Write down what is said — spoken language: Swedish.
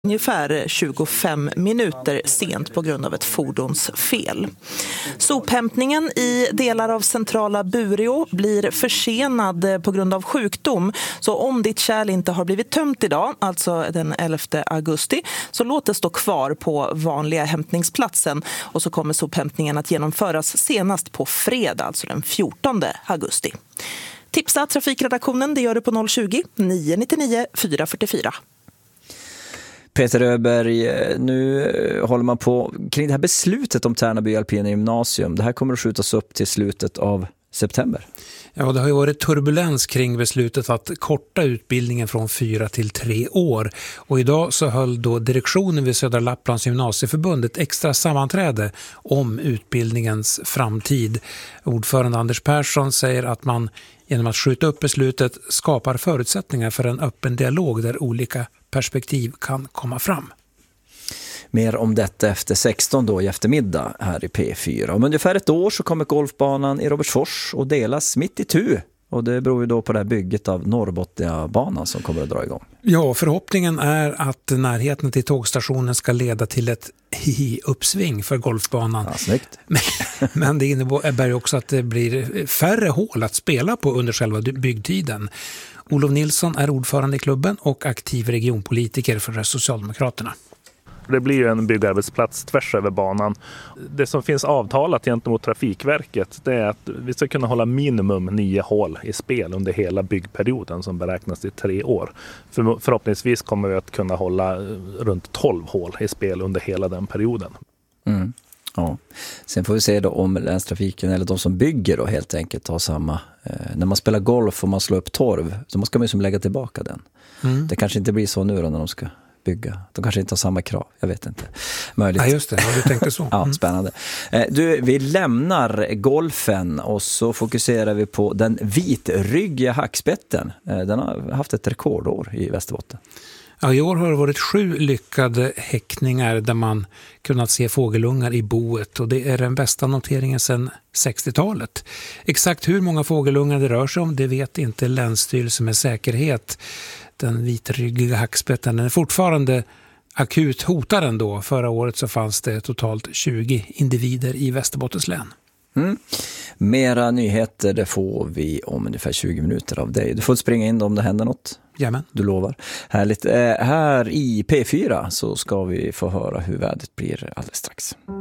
ungefär 25 minuter sent på grund av ett fordonsfel. Sophämtningen i delar av centrala Bureå blir försenad på grund av sjukdom. Så om ditt kärl inte har blivit tömt idag, alltså den 11 augusti, så låt det stå kvar på vanliga hämtningsplatsen. Och så kommer sophämtningen att genomföras senast på fredag, alltså den 14 augusti. Tipsa trafikredaktionen, det gör du på 020 999 444. Peter Öberg, nu håller man på kring det här beslutet om Tärnaby Alpina Gymnasium. Det här kommer att skjutas upp till slutet av september. Ja, det har ju varit turbulens kring beslutet att korta utbildningen från 4 till 3 år. Och idag så höll då direktionen vid Södra Lapplands gymnasieförbund ett extra sammanträde om utbildningens framtid. Ordförande Anders Persson säger att man genom att skjuta upp beslutet skapar förutsättningar för en öppen dialog där olika perspektiv kan komma fram. Mer om detta efter 16 då i eftermiddag här i P4. Om ungefär ett år så kommer golfbanan i Robertsfors att delas mitt i tu. Och det beror ju då på det här bygget av Norrbotniabanan som kommer att dra igång. Ja, förhoppningen är att närheten till tågstationen ska leda till ett uppsving för golfbanan. Ja, snyggt. Men det innebär också att det blir färre hål att spela på under själva byggtiden. Olof Nilsson är ordförande i klubben och aktiv regionpolitiker för Socialdemokraterna. Det blir ju en byggarbetsplats tvärs över banan. Det som finns avtalat gentemot Trafikverket, det är att vi ska kunna hålla minimum 9 hål i spel under hela byggperioden som beräknas till 3 år. Förhoppningsvis kommer vi att kunna hålla runt 12 hål i spel under hela den perioden. Mm. Ja. Sen får vi se då om länstrafiken eller de som bygger då helt enkelt har samma. När man spelar golf och man slår upp torv så ska man ju som lägga tillbaka den. Mm. Det kanske inte blir så nu då när de ska bygga. De kanske inte har samma krav, jag vet inte. Möjligt. Ja, just det, du tänkte så. Ja, spännande. Du, vi lämnar golfen och så fokuserar vi på den vitryggiga hackspetten. Den har haft ett rekordår i Västerbotten. Ja, i år har det varit 7 lyckade häckningar där man kunnat se fågelungar i boet och det är den bästa noteringen sedan 60-talet. Exakt hur många fågelungar det rör sig om, det vet inte Länsstyrelsen med säkerhet. Den vitryggiga hackspetten är fortfarande akut hotad ändå. Förra året så fanns det totalt 20 individer i Västerbottens län. Mm. Mera nyheter det får vi om ungefär 20 minuter av dig. Du får springa in om det händer något. Jamen. Du lovar. Härligt. Här i P4 så ska vi få höra hur vädret blir alldeles strax.